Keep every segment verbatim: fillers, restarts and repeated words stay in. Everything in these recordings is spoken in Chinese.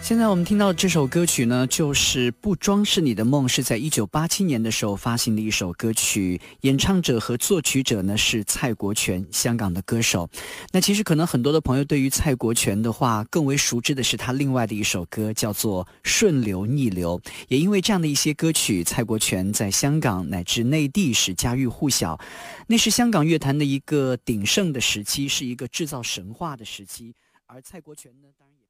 现在我们听到这首歌曲呢，就是《不装饰你的梦》，是在一九八七年的时候发行的一首歌曲，演唱者和作曲者呢是蔡国权，香港的歌手。那其实可能很多的朋友对于蔡国权的话更为熟知的是他另外的一首歌叫做《顺流逆流》，也因为这样的一些歌曲，蔡国权在香港乃至内地是家喻户晓，那是香港乐坛的一个鼎盛的时期，是一个制造神话的时期。而蔡国权呢，当然也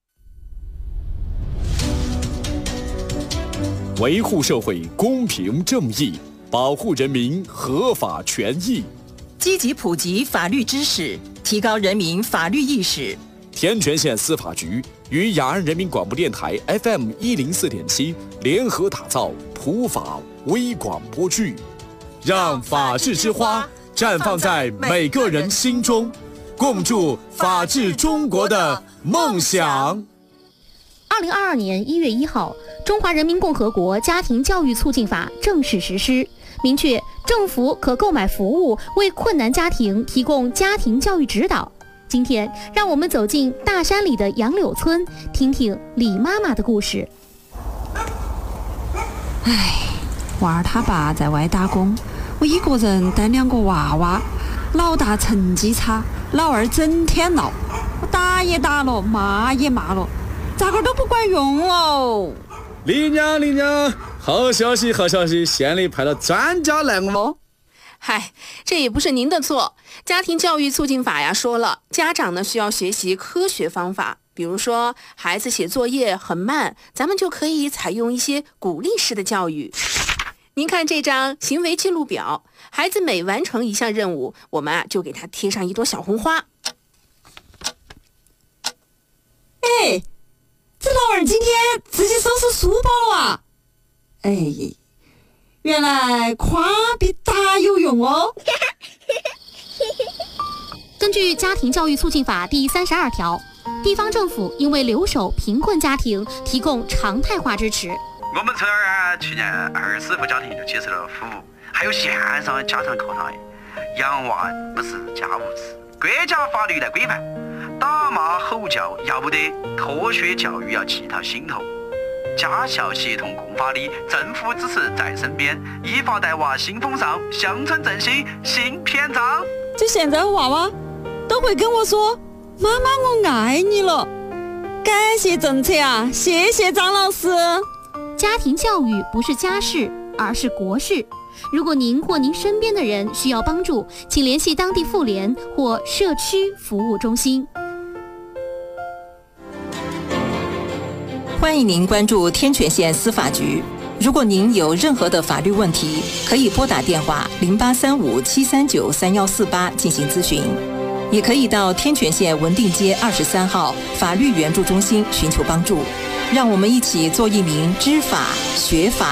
维护社会公平正义，保护人民合法权益， 积极普及法律知识，提高人民法律意识。 天全县司法局与雅安人民广播电台 F M 一零四点七联合打造普法微广播剧，让法治之花绽放在每个人心中，共筑法治中国的梦想。 二零二二年一月一号，《中华人民共和国家庭教育促进法》正式实施，明确政府可购买服务为困难家庭提供家庭教育指导。今天，让我们走进大山里的杨柳村，听听李妈妈的故事。 唉，娃儿他爸在外打工，我一个人带两个娃娃，老大成绩差，老二整天闹，我打也打了，骂也骂了，咋个都不管用哦。 李娘李娘，好消息好消息，县里派了专家来哦。 嗨，这也不是您的错。家庭教育促进法呀说了，家长呢需要学习科学方法，比如说孩子写作业很慢，咱们就可以采用一些鼓励式的教育。您看这张行为记录表，孩子每完成一项任务，我们啊就给他贴上一朵小红花。 哎，这老二今天自己收拾书包了啊！哎，原来夸比打有用哦。 根据家庭教育促进法第三十二条，地方政府应为留守贫困家庭提供常态化支持。 我们村儿去年二十户家庭就接受了服务，还有线上的家长课堂，养娃不是家务事，国家法律来规范，打骂吼叫要不得，脱学教育要记到心头。家校协同共发力，政府支持在身边，依法带娃新风尚，乡村振兴新篇章。 就现在娃娃都会跟我说：“妈妈，我爱你了。”感谢政策啊，谢谢张老师。 家庭教育不是家事，而是国事。如果您或您身边的人需要帮助，请联系当地妇联或社区服务中心。 欢迎您关注天全县司法局。如果您有任何的法律问题，可以拨打电话零八三五七三九三幺四八进行咨询，也可以到天全县文定街二十三号法律援助中心寻求帮助。让我们一起做一名知法学法